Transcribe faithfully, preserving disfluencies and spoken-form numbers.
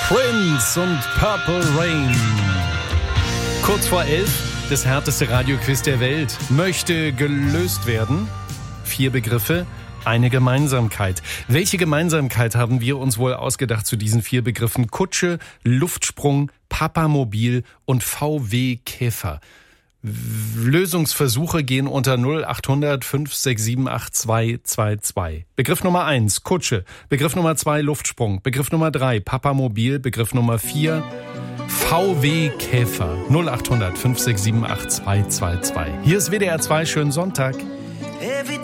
Prince und Purple Rain. Kurz vor elf, das härteste Radioquiz der Welt möchte gelöst werden. Vier Begriffe, eine Gemeinsamkeit. Welche Gemeinsamkeit haben wir uns wohl ausgedacht zu diesen vier Begriffen? Kutsche, Luftsprung, Papamobil und V W Käfer. Lösungsversuche gehen unter null acht hundert fünf sechs sieben acht zwei zwei zwei. Begriff Nummer eins, Kutsche. Begriff Nummer zwei, Luftsprung. Begriff Nummer drei, Papamobil. Begriff Nummer vier, V W Käfer. null acht hundert fünf sechs sieben acht zwei zwei zwei. Hier ist W D R zwei, schönen Sonntag.